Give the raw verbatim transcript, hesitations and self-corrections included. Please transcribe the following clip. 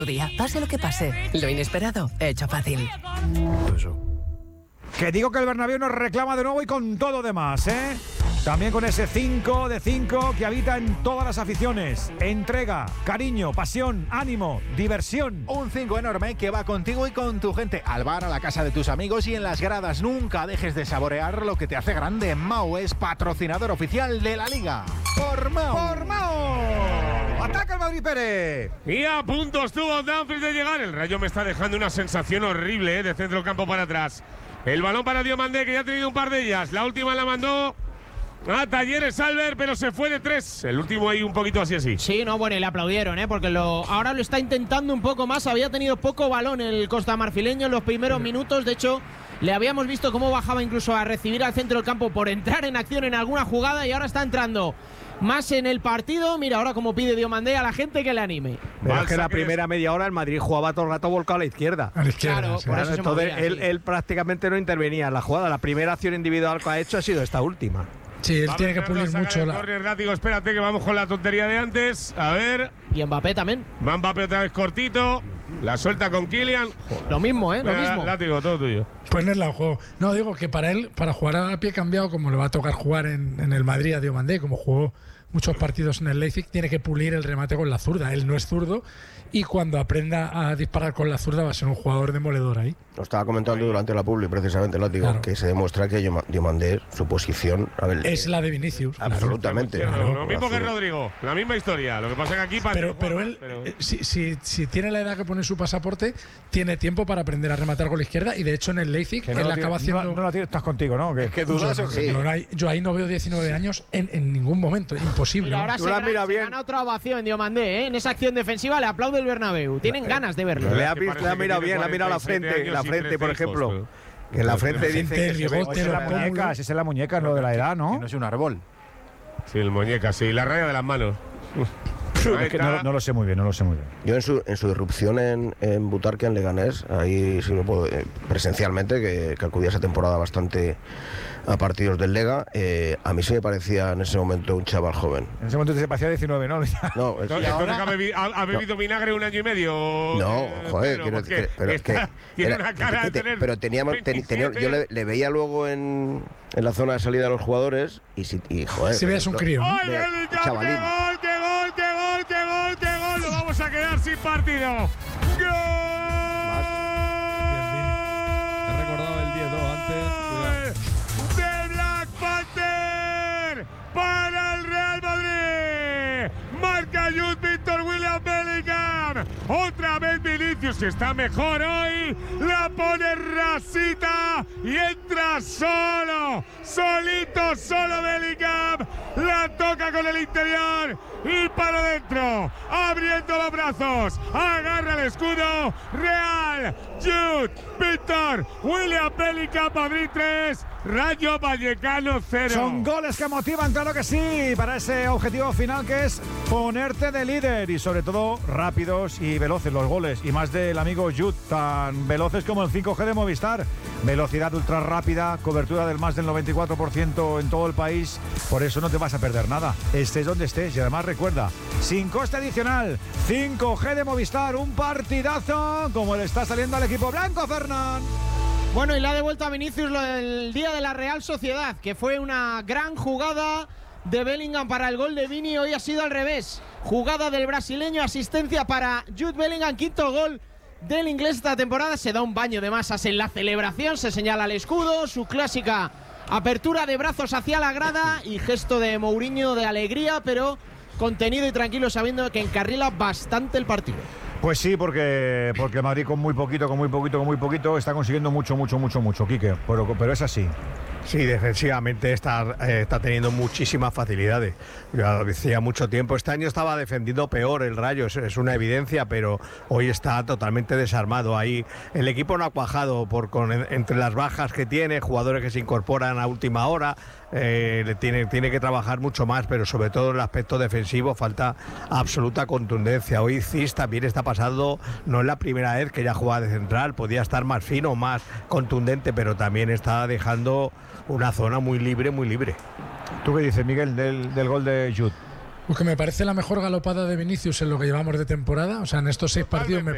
Día, pase lo que pase, lo inesperado, hecho fácil. Eso. Que digo que el Bernabéu nos reclama de nuevo y con todo demás, ¿eh? También con ese cinco de cinco que habita en todas las aficiones. Entrega, cariño, pasión, ánimo, diversión. Un cinco enorme que va contigo y con tu gente al bar, a la casa de tus amigos y en las gradas. Nunca dejes de saborear lo que te hace grande. Mau es patrocinador oficial de la Liga. ¡Por Mau! ¡Por Mau! ¡Ataca el Madrid, Pérez! Y a punto estuvo Danfries de llegar. El Rayo me está dejando una sensación horrible, ¿eh? De centro del campo para atrás. El balón para Diomandé, que ya ha tenido un par de ellas. La última la mandó a Talleres Albert, pero se fue de tres. El último ahí un poquito así así. Sí, no, bueno, y le aplaudieron, ¿eh? Porque lo, ahora lo está intentando un poco más. Había tenido poco balón el costamarfileño en los primeros minutos. De hecho, le habíamos visto cómo bajaba incluso a recibir al centro del campo por entrar en acción en alguna jugada y ahora está entrando más en el partido. Mira ahora cómo pide Diomandé a la gente que le anime. Pero es que la primera media hora el Madrid jugaba todo el rato volcado a la izquierda. A la izquierda, Claro, sí. por Claro, eso se entonces movía, él, sí. él prácticamente no intervenía en la jugada. La primera acción individual que ha hecho ha sido esta última. Sí, él Va tiene que Bernardo, pulir saca mucho el la... córner, Látigo, espérate que vamos con la tontería de antes. A ver, Y Mbappé también. va Mbappé otra vez cortito. La suelta con Kylian. Lo mismo, ¿eh? Lo Venga, mismo. Látigo, todo tuyo. Ponerla al juego. No, digo que para él, para jugar a pie cambiado, como le va a tocar jugar en, en el Madrid a Diomandé, como jugó muchos partidos en el Leipzig, tiene que pulir el remate con la zurda. Él no es zurdo y cuando aprenda a disparar con la zurda va a ser un jugador demoledor ahí. Lo estaba comentando durante la publi, precisamente, Látigo, Claro. que se demuestra que Dioma- Diomandé, su posición, a ver, Es la de Vinicius. claro. absolutamente. Lo mismo que Absolut- Rodrigo, la misma historia. Lo que pasa es que aquí parece Pero, que pero juega, él, pero- eh, si, si, si tiene la edad que pone su pasaporte, tiene tiempo para aprender a rematar con la izquierda y de hecho en el Leipzig Que él no, lo acaba tiene- no, haciendo... no la tienes, estás contigo, ¿no? Que, ¿Qué dudas o qué? Sí. Yo, ahí, yo ahí no veo diecinueve años en, en ningún momento, imposible. Mira, ¿no? ahora Tú se, la gana, mira se bien. gana otra ovación en Diomandé, ¿eh? En esa acción defensiva le aplaude el Bernabéu. Tienen ganas de verlo. Le ha, que visto- parece le ha que mirado tiene bien, le ha mirado la cuarenta y siete frente, la años y frente, por trece hijos, ejemplo. pero- Que en la frente frente, dice que el se ve- bigote, esa es la Pómulo. muñeca, esa es la muñeca, es lo de la edad, ¿no? Que no es un árbol. Sí, el muñeca, sí. La raya de las manos. Ahí Es que está. no, no lo sé muy bien, no lo sé muy bien. Yo en su, en su irrupción en, en Butarque, en Leganés, ahí sí lo puedo, eh, presencialmente, que, que acudía esa temporada bastante a partidos del Lega, eh, a mí sí me parecía en ese momento un chaval joven. En ese momento te parecía diecinueve, ¿no? No, es- Entonces, entonces ha, bebi- ha- ha bebido vinagre un año y medio. No, eh, joder, Pedro, quiero- porque que- pero es que está- tiene era- una cara de te- tener pero teníamos ten- tenía- yo le, le veía luego en, en la zona de salida de los jugadores y si y, joder, Si veas un lo- crío, ¿no? ¡Ay, de- Bellingham! chavalín. ¡Qué gol, qué gol, qué gol, qué gol, qué gol! ¡Nos vamos a quedar sin partido! ¡Gol! He recordado el diez dos antes. Cuidado. ¡De Black Panther! ¡Para el Real Madrid! Marca Jude Victor William Bellingham. Otra vez Vinicius, que está mejor hoy. La pone rasita y entra solo. Solito, solo Bellingham. La toca con el interior y para adentro. Abriendo los brazos. Agarra el escudo. Real. Jude Victor William Bellingham. Madrid tres. Rayo Vallecano cero. Son goles que motivan, claro que sí, para ese objetivo final que es ponerte de líder y sobre todo rápidos y veloces los goles y más del amigo Jude, tan veloces como el cinco G de Movistar. Velocidad ultra rápida, cobertura del más del noventa y cuatro por ciento en todo el país, por eso no te vas a perder nada, estés donde estés. Y además recuerda, sin coste adicional, cinco G de Movistar, un partidazo como le está saliendo al equipo blanco, Fernán. Bueno, y le ha devuelto a Vinicius lo del día de la Real Sociedad, que fue una gran jugada de Bellingham para el gol de Vini. Hoy ha sido al revés. Jugada del brasileño, asistencia para Jude Bellingham, quinto gol del inglés esta temporada. Se da un baño de masas en la celebración, se señala el escudo, su clásica apertura de brazos hacia la grada y gesto de Mourinho de alegría, pero contenido y tranquilo, sabiendo que encarrila bastante el partido. Pues sí, porque, porque Madrid con muy poquito, con muy poquito, con muy poquito está consiguiendo mucho, mucho, mucho, mucho, Quique, pero, pero es así. Sí, defensivamente está, eh, está teniendo muchísimas facilidades. Ya lo decía mucho tiempo. Este año estaba defendiendo peor el Rayo, es, es una evidencia, pero hoy está totalmente desarmado. Ahí el equipo no ha cuajado por, con, entre las bajas que tiene, jugadores que se incorporan a última hora. Eh, le tiene, tiene que trabajar mucho más, pero sobre todo en el aspecto defensivo falta absoluta contundencia. Hoy Cis también está pasando, no es la primera vez que ya juega de central, podía estar más fino, más contundente, pero también está dejando una zona muy libre, muy libre. ¿Tú qué dices, Miguel, del, del gol de Jude? Pues que me parece la mejor galopada de Vinicius en lo que llevamos de temporada. O sea, en estos seis partidos me,